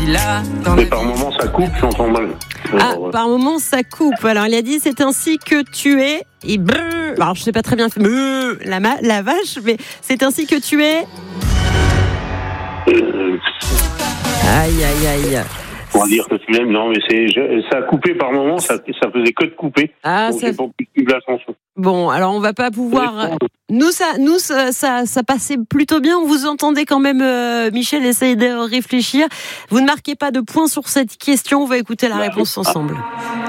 là. Mais par moment ça coupe, j'entends mal. Par moment ça coupe. Alors il a dit c'est ainsi que tu es. Et brrr, alors je sais pas très bien fait la vache, mais c'est ainsi que tu es. Aïe aïe aïe. On va dire que tu m'aimes, non, mais ça a coupé par moment, ça faisait que de couper. Donc j'ai pas pu suivre la chanson. Bon, alors on va pas pouvoir. Nous ça passait plutôt bien. Vous entendez quand même, Michel, essayez de réfléchir. Vous ne marquez pas de points sur cette question. On va écouter la réponse ensemble.